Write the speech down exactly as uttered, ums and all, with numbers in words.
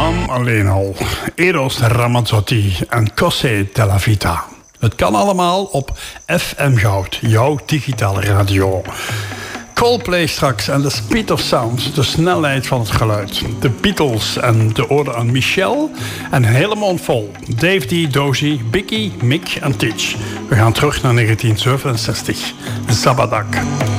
naam alleen al. Eros Ramazzotti en Cose della Vita. Het kan allemaal op F M Goud, jouw digitale radio. Coldplay straks en de speed of sound, de snelheid van het geluid. De Beatles en de ode aan Michel. En een hele mond vol. Dave D, Dozy, Bicky, Mick en Titch. We gaan terug naar negentien zevenenzestig. Zabadak.